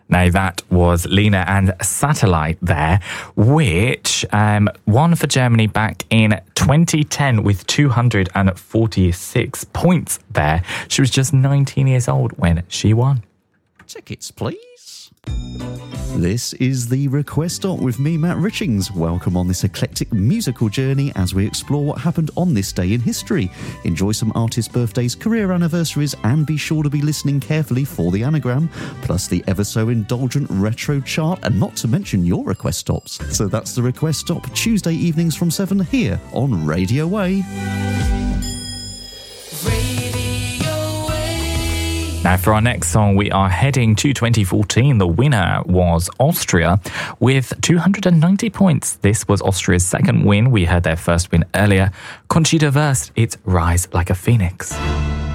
Now, that was Lena and Satellite there, which won for Germany back in 2010 with 246 points there. She was just 19 years old when she won. Tickets, please. This is the Request Stop with me, Matt Richings. Welcome on this eclectic musical journey as we explore what happened on this day in history. Enjoy some artists' birthdays, career anniversaries, and be sure to be listening carefully for the anagram, plus the ever so indulgent retro chart, and not to mention your request stops. So that's the Request Stop, Tuesday evenings from 7 here on Radio Way. Now, for our next song, we are heading to 2014. The winner was Austria with 290 points. This was Austria's second win. We heard their first win earlier. Conchita Wurst, it's Rise Like a Phoenix.